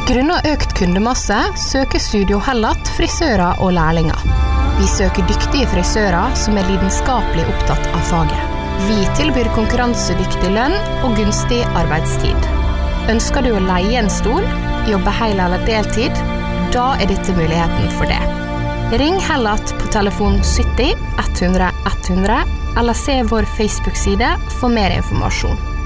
Grunnet økt kundemasse søker Studio Hellat frisører og lærlinger. Vi søker dyktige frisører som lidenskapelig opptatt av faget. Vi tilbyr konkurransedyktig lønn og gunstig arbeidstid. Ønsker du å leie en stol, jobbe hel eller deltid, da dette muligheten for det. Ring Hellat på telefon 70 100 100 eller se vår Facebook-side for mer informasjon.